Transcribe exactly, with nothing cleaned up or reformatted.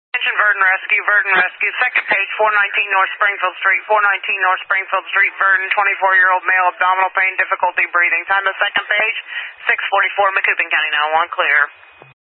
Attention Verdon Rescue, Verdon Rescue, second page, four nineteen North Springfield Street, four nineteen North Springfield Street, Verdon, twenty-four-year-old male, abdominal pain, difficulty breathing. Time of second page, six forty-four, Macoupin County, now one clear.